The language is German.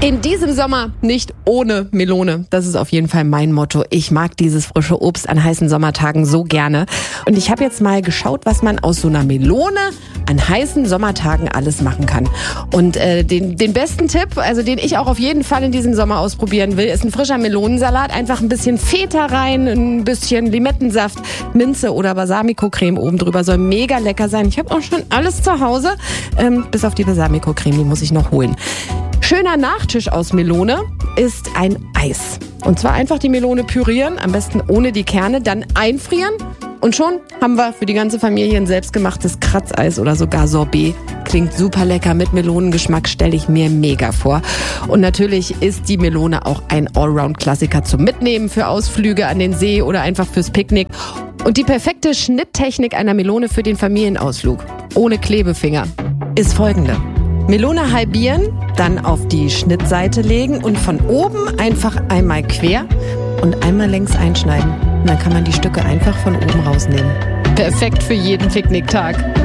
In diesem Sommer nicht ohne Melone. Das ist auf jeden Fall mein Motto. Ich mag dieses frische Obst an heißen Sommertagen so gerne. Und ich habe jetzt mal geschaut, was man aus so einer Melone an heißen Sommertagen alles machen kann. Und den besten Tipp, also den ich auch auf jeden Fall in diesem Sommer ausprobieren will, ist ein frischer Melonensalat. Einfach ein bisschen Feta rein, ein bisschen Limettensaft, Minze oder Balsamico-Creme oben drüber. Soll mega lecker sein. Ich habe auch schon alles zu Hause, bis auf die Balsamico-Creme, die muss ich noch holen. Schöner Nachtisch aus Melone ist ein Eis. Und zwar einfach die Melone pürieren, am besten ohne die Kerne, dann einfrieren. Und schon haben wir für die ganze Familie ein selbstgemachtes Kratzeis oder sogar Sorbet. Klingt super lecker mit Melonengeschmack, stelle ich mir mega vor. Und natürlich ist die Melone auch ein Allround-Klassiker zum Mitnehmen für Ausflüge an den See oder einfach fürs Picknick. Und die perfekte Schnitttechnik einer Melone für den Familienausflug, ohne Klebefinger, ist folgende. Melone halbieren, dann auf die Schnittseite legen und von oben einfach einmal quer und einmal längs einschneiden. Und dann kann man die Stücke einfach von oben rausnehmen. Perfekt für jeden Picknicktag.